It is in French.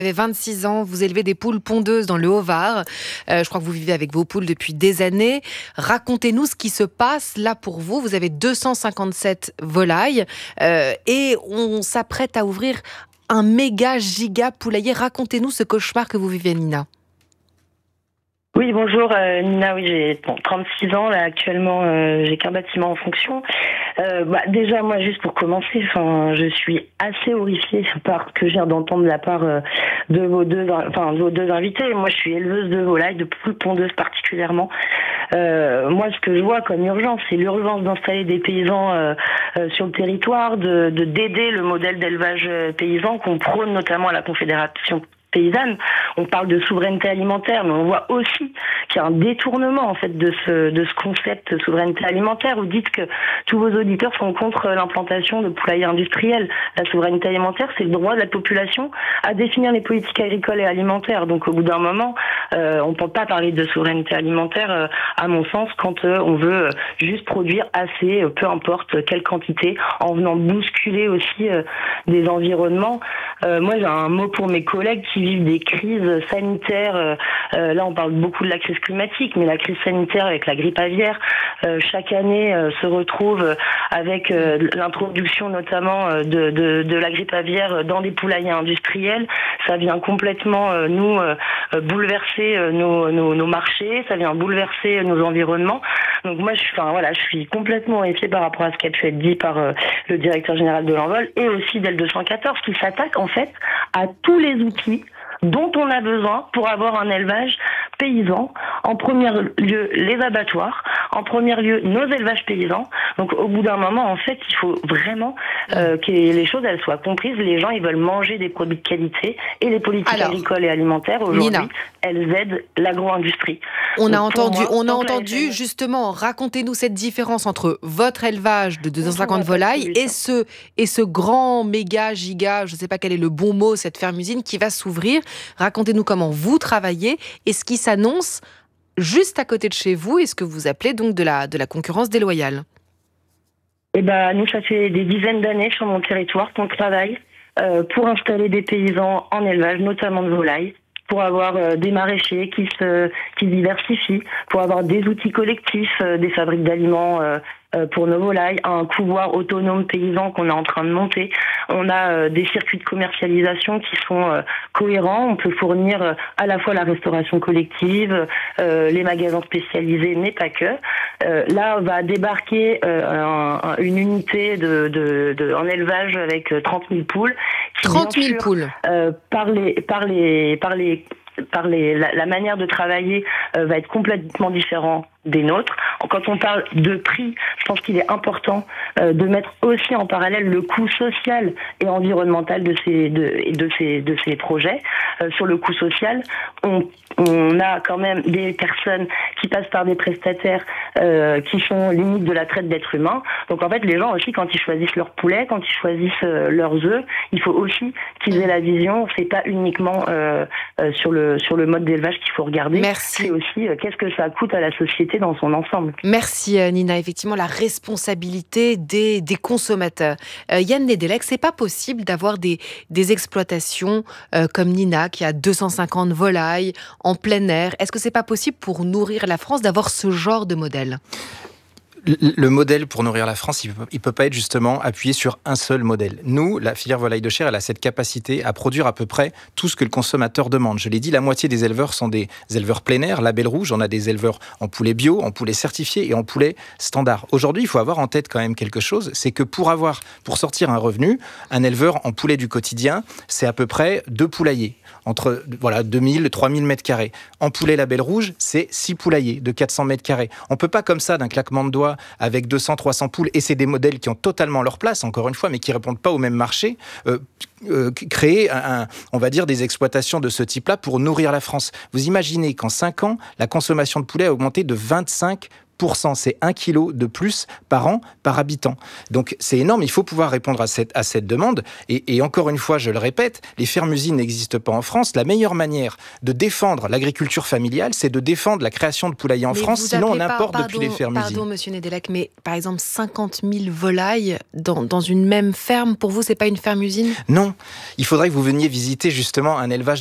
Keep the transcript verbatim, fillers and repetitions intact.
Vous avez vingt-six ans, vous élevez des poules pondeuses dans le Haut-Var. Euh, je crois que vous vivez avec vos poules depuis des années. Racontez-nous ce qui se passe là pour vous. Vous avez deux cent cinquante-sept volailles euh, et on s'apprête à ouvrir un méga giga poulailler. Racontez-nous ce cauchemar que vous vivez, Nina. Oui, bonjour euh, Nina, oui j'ai bon, trente-six ans, là actuellement euh, j'ai qu'un bâtiment en fonction. Euh, bah, déjà moi juste pour commencer, enfin je suis assez horrifiée par ce que j'ai d'entendre de la part euh, de vos deux enfin de vos deux invités. Moi je suis éleveuse de volailles, de poules pondeuses particulièrement. Euh, moi ce que je vois comme urgence, c'est l'urgence d'installer des paysans euh, euh, sur le territoire, de, de d'aider le modèle d'élevage paysan qu'on prône notamment à la Confédération paysanne. On parle de souveraineté alimentaire, mais on voit aussi qu'il y a un détournement en fait de ce de ce concept de souveraineté alimentaire. Vous dites que tous vos auditeurs sont contre l'implantation de poulaillers industriels. La souveraineté alimentaire, c'est le droit de la population à définir les politiques agricoles et alimentaires. Donc au bout d'un moment, euh, on ne peut pas parler de souveraineté alimentaire, euh, à mon sens, quand euh, on veut euh, juste produire assez, euh, peu importe quelle quantité, en venant bousculer aussi euh, des environnements. Euh, moi, j'ai un mot pour mes collègues qui vivent des crises sanitaires. Euh, euh, là, on parle beaucoup de la crise climatique, mais la crise sanitaire avec la grippe aviaire, euh, chaque année euh, se retrouve avec euh, l'introduction notamment euh, de, de, de la grippe aviaire dans des poulaillers industriels. Ça vient complètement euh, nous euh, bouleverser euh, nos, nos, nos marchés, ça vient bouleverser nos environnements. Donc moi, je, enfin voilà, je suis complètement horrifiée par rapport à ce qui a pu être dit par euh, le directeur général de l'Envol et aussi d'L deux cent quatorze, qui s'attaque en fait à tous les outils dont on a besoin pour avoir un élevage paysan. En premier lieu, les abattoirs. En premier lieu, nos élevages paysans. Donc, au bout d'un moment, en fait, il faut vraiment euh, que les choses elles soient comprises. Les gens, ils veulent manger des produits de qualité et les politiques Alors, agricoles et alimentaires, aujourd'hui, Nina, elles aident l'agro-industrie. On Donc, a entendu, moi, on a entendu F M... justement, racontez-nous cette différence entre votre élevage de deux cent cinquante volailles et ce, et ce grand, méga, giga, je ne sais pas quel est le bon mot, cette ferme-usine qui va s'ouvrir. Racontez-nous comment vous travaillez et ce qui s'annonce juste à côté de chez vous et ce que vous appelez donc de la, de la concurrence déloyale. Eh ben, nous, ça fait des dizaines d'années sur mon territoire qu'on travaille euh, pour installer des paysans en élevage, notamment de volailles, pour avoir euh, des maraîchers qui se qui diversifient, pour avoir des outils collectifs, euh, des fabriques d'aliments euh, euh, pour nos volailles, un couloir autonome paysan qu'on est en train de monter. On a euh, des circuits de commercialisation qui sont euh, cohérents. On peut fournir euh, à la fois la restauration collective, euh, les magasins spécialisés, mais pas que. Euh, là, on va débarquer euh, un, un, une unité de, de, de, en élevage avec trente mille poules. Qui, trente mille sûr, poules. Euh, par les, par les, par les par les, la, la manière de travailler euh, va être complètement différente des nôtres. Quand on parle de prix, je pense qu'il est important euh, de mettre aussi en parallèle le coût social et environnemental de ces de, de ces de ces projets. Euh, sur le coût social, on on a quand même des personnes qui passent par des prestataires euh, qui sont limite de la traite d'êtres humains. Donc en fait, les gens aussi, quand ils choisissent leur poulet, quand ils choisissent euh, leurs œufs, il faut aussi qu'ils aient la vision. C'est pas uniquement euh, euh, sur le sur le mode d'élevage qu'il faut regarder. Merci. C'est aussi euh, qu'est-ce que ça coûte à la société dans son ensemble. Merci Nina. Effectivement, la responsabilité des, des consommateurs. Euh, Yann Nedelec, c'est pas possible d'avoir des, des exploitations euh, comme Nina qui a deux cent cinquante volailles en plein air. Est-ce que c'est pas possible pour nourrir la France d'avoir ce genre de modèle ? Le modèle pour nourrir la France, il ne peut, peut pas être justement appuyé sur un seul modèle. Nous, la filière volaille de chair, elle a cette capacité à produire à peu près tout ce que le consommateur demande. Je l'ai dit, la moitié des éleveurs sont des éleveurs plein air, label rouge. On a des éleveurs en poulet bio, en poulet certifié et en poulet standard. Aujourd'hui, il faut avoir en tête quand même quelque chose, c'est que pour avoir, pour sortir un revenu, un éleveur en poulet du quotidien, c'est à peu près deux poulaillers. Entre voilà, deux mille, trois mille mètres carrés. En poulet label rouge, c'est six poulaillers de quatre cents mètres carrés. On ne peut pas comme ça, d'un claquement de doigts, avec deux cents, trois cents poules, et c'est des modèles qui ont totalement leur place, encore une fois, mais qui ne répondent pas au même marché, euh, euh, créer, un, un, on va dire, des exploitations de ce type-là pour nourrir la France. Vous imaginez qu'en cinq ans, la consommation de poulet a augmenté de vingt-cinq pour cent. C'est un kilo de plus par an, par habitant. Donc c'est énorme, il faut pouvoir répondre à cette, à cette demande. Et, et encore une fois, je le répète, les fermes-usines n'existent pas en France. La meilleure manière de défendre l'agriculture familiale, c'est de défendre la création de poulaillers en mais France, sinon on pas, importe pardon, depuis les fermes-usines. Pardon, monsieur Nedelec, mais par exemple, cinquante mille volailles dans, dans une même ferme, pour vous, c'est pas une ferme-usine ? Non, il faudrait que vous veniez visiter justement un élevage